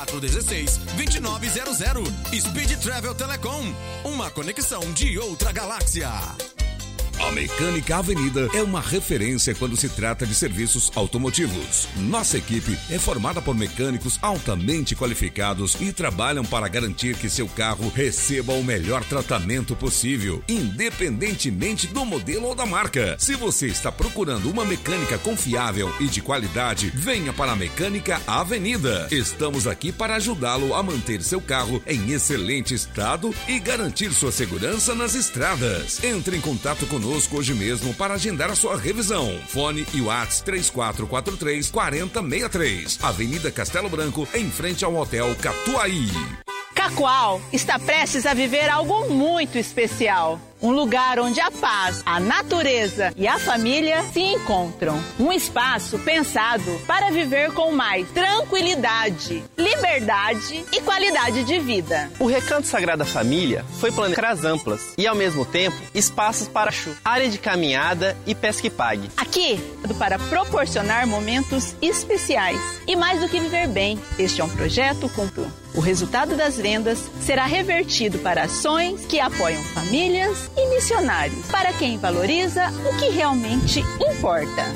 416-2900. Speed Travel Telecom. Uma conexão de outra galáxia. A Mecânica Avenida é uma referência quando se trata de serviços automotivos. Nossa equipe é formada por mecânicos altamente qualificados e trabalham para garantir que seu carro receba o melhor tratamento possível, independentemente do modelo ou da marca. Se você está procurando uma mecânica confiável e de qualidade, venha para a Mecânica Avenida. Estamos aqui para ajudá-lo a manter seu carro em excelente estado e garantir sua segurança nas estradas. Entre em contato conosco hoje mesmo para agendar a sua revisão. Fone e WhatsApp 3443-4063. Avenida Castelo Branco, em frente ao Hotel Catuaí. Cacoal está prestes a viver algo muito especial. Um lugar onde a paz, a natureza e a família se encontram. Um espaço pensado para viver com mais tranquilidade, liberdade e qualidade de vida. O Recanto Sagrada Família foi planejado para as amplas e, ao mesmo tempo, espaços para área de caminhada e pesca e pague. Aqui, para proporcionar momentos especiais. E mais do que viver bem, este é um projeto com o resultado das vendas será revertido para ações que apoiam famílias e missionários, para quem valoriza o que realmente importa.